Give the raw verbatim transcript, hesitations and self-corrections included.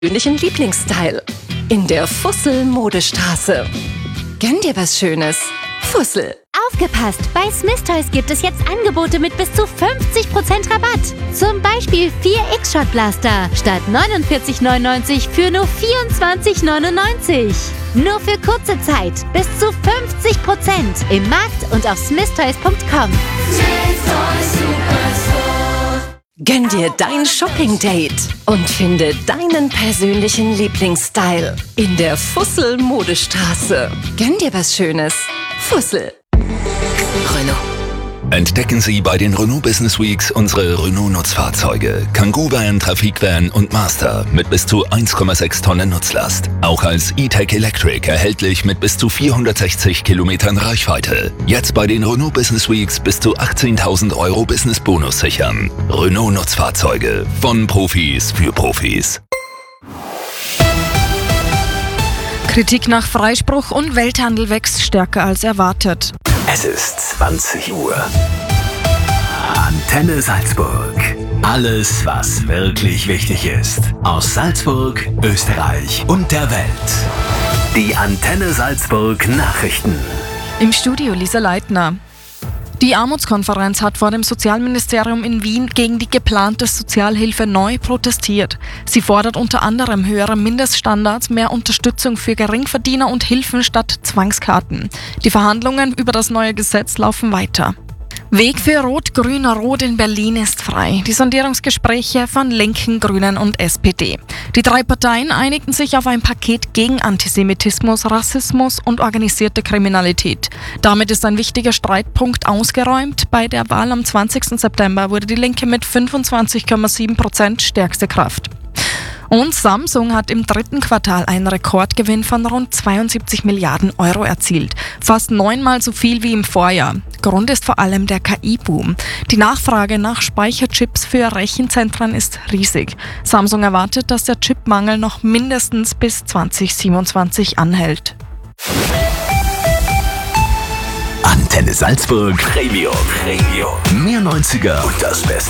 persönlichen Lieblingsstyle in der Fussel-Modestraße. Gönn dir was Schönes. Fussel. Aufgepasst! Bei Smith Toys gibt es jetzt Angebote mit bis zu fünfzig Prozent Rabatt. Zum Beispiel vier X-Shot Blaster statt neunundvierzig neunundneunzig für nur vierundzwanzig neunundneunzig. Nur für kurze Zeit bis zu fünfzig Prozent im Markt und auf smith toys punkt com. Gönn dir dein Shopping-Date und finde deinen persönlichen Lieblingsstyle in der Fussel-Modestraße. Gönn dir was Schönes. Fussel. Renault. Entdecken Sie bei den Renault Business Weeks unsere Renault-Nutzfahrzeuge. Kangoo Van, Trafik Van und Master mit bis zu eins Komma sechs Tonnen Nutzlast. Auch als E-Tech Electric erhältlich mit bis zu vierhundertsechzig Kilometern Reichweite. Jetzt bei den Renault Business Weeks bis zu achtzehntausend Euro Business Bonus sichern. Renault Nutzfahrzeuge von Profis für Profis. Kritik nach Freispruch und Welthandel wächst stärker als erwartet. Es ist zwanzig Uhr. Antenne Salzburg. Alles, was wirklich wichtig ist. Aus Salzburg, Österreich und der Welt. Die Antenne Salzburg Nachrichten. Im Studio Lisa Leitner. Die Armutskonferenz hat vor dem Sozialministerium in Wien gegen die geplante Sozialhilfe neu protestiert. Sie fordert unter anderem höhere Mindeststandards, mehr Unterstützung für Geringverdiener und Hilfen statt Zwangskarten. Die Verhandlungen über das neue Gesetz laufen weiter. Weg für Rot-Grün-Rot in Berlin ist frei. Die Sondierungsgespräche von Linken, Grünen und S P D. Die drei Parteien einigten sich auf ein Paket gegen Antisemitismus, Rassismus und organisierte Kriminalität. Damit ist ein wichtiger Streitpunkt ausgeräumt. Bei der Wahl am zwanzigsten September wurde die Linke mit fünfundzwanzig Komma sieben Prozent stärkste Kraft. Und Samsung hat im dritten Quartal einen Rekordgewinn von rund zweiundsiebzig Milliarden Euro erzielt. Fast neunmal so viel wie im Vorjahr. Grund ist vor allem der K I-Boom. Die Nachfrage nach Speicherchips für Rechenzentren ist riesig. Samsung erwartet, dass der Chipmangel noch mindestens bis zwanzig siebenundzwanzig anhält. Antenne Salzburg Premium. Premium. Mehr neunziger und das Beste